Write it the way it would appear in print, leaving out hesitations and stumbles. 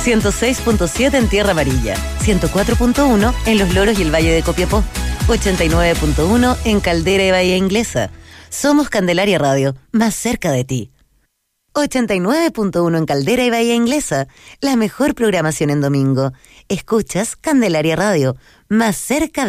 106.7 en Tierra Amarilla, 104.1 en Los Loros y el Valle de Copiapó, 89.1 en Caldera y Bahía Inglesa. Somos Candelaria Radio, más cerca de ti. 89.1 en Caldera y Bahía Inglesa, la mejor programación en domingo. Escuchas Candelaria Radio, más cerca de